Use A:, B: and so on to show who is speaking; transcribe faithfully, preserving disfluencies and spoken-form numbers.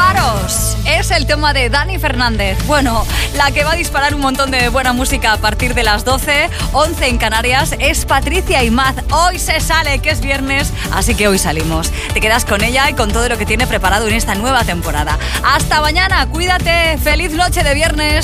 A: Disparos es el tema de Dani Fernández. Bueno, la que va a disparar un montón de buena música a partir de las doce, once en Canarias, es Patricia Imaz. Hoy se sale, que es viernes, así que hoy salimos. Te quedas con ella y con todo lo que tiene preparado en esta nueva temporada. Hasta mañana, cuídate, feliz noche de viernes.